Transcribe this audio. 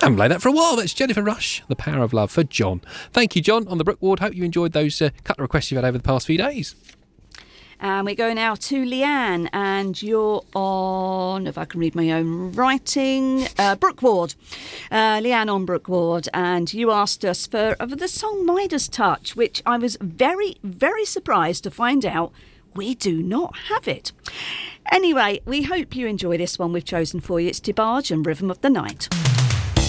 haven't played that for a while. That's Jennifer Rush, The Power of Love, for John. Thank you, John, on the Brook Ward. Hope you enjoyed those couple of requests you've had over the past few days. And we go now to Leanne, and you're on, if I can read my own writing, Brook Ward. Leanne on Brook Ward, and you asked us for the song Midas Touch, which I was very, very surprised to find out we do not have it. Anyway, we hope you enjoy this one we've chosen for you. It's DeBarge and Rhythm of the Night.